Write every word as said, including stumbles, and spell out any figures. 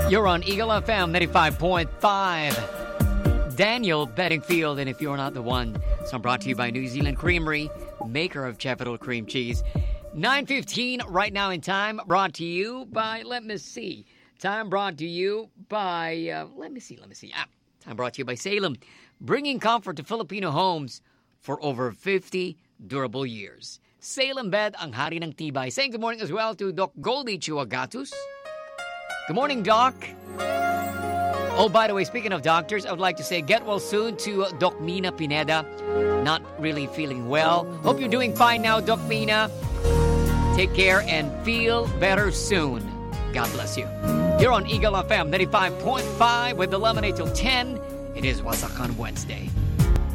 You're on Eagle F M ninety-five point five. Daniel Bedingfield, and if you're not the one, so I'm brought to you by New Zealand Creamery, maker of Chefador cream cheese. nine fifteen right now in time, brought to you by, let me see, time brought to you by, uh, let me see, let me see, ah, time brought to you by Salem, bringing comfort to Filipino homes for over fifty durable years. Salem Bed, ang hari ng tibay. Saying good morning as well to Doc Goldie Chuagatus. Good morning, Doc. Oh, by the way, speaking of doctors, I would like to say get well soon to Doc Mina Pineda. Not really feeling well. Hope you're doing fine now, Doc Mina. Take care and feel better soon. God bless you. You're on Eagle F M ninety-five point five with the Lemonade till ten. It is Wasakan Wednesday.